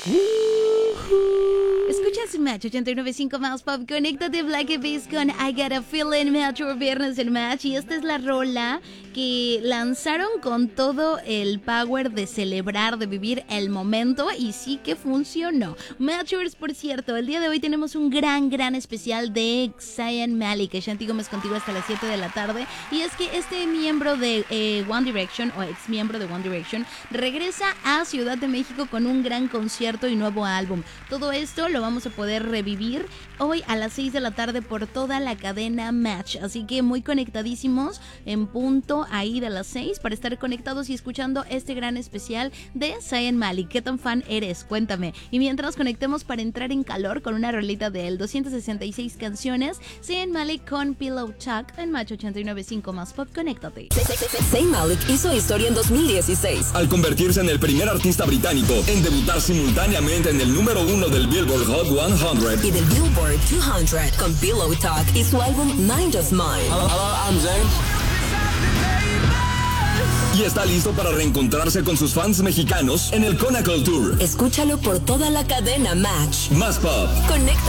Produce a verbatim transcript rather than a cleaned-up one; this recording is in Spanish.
Escuchas Match ochenta y nueve punto cinco más Pop. Conéctate Black Eyed Peas con I Got a Feeling. Match por viernes en Match. Y esta es la rola que lanzaron con todo el power de celebrar, de vivir el momento. Y sí que funcionó. Matchers, por cierto, el día de hoy tenemos un gran, gran especial de Zayn Malik. Shanti Gómez contigo hasta las siete de la tarde. Y es que este miembro de eh, One Direction, o ex miembro de One Direction, regresa a Ciudad de México con un gran concierto y nuevo álbum. Todo esto lo vamos a poder revivir hoy a las seis de la tarde por toda la cadena Match. Así que muy conectadísimos en punto ahí de las seis para estar conectados y escuchando este gran especial de Zayn Malik. ¿Qué tan fan eres? Cuéntame. Y mientras conectemos para entrar en calor con una rolita de él, doscientas sesenta y seis canciones, Zayn Malik con Pillow Talk en Match ochenta y nueve punto cinco más Pop. Conéctate. Zayn Malik hizo historia en dos mil dieciséis al convertirse en el primer artista británico en debutar simultáneamente en el número uno del Billboard Hot cien y del Billboard doscientos con Pillow Talk y su álbum Mind of Mine. Hello, hello, I'm Zayn. Y está listo para reencontrarse con sus fans mexicanos en el Conacle Tour. Escúchalo por toda la cadena Match. Más Pop. Conecta.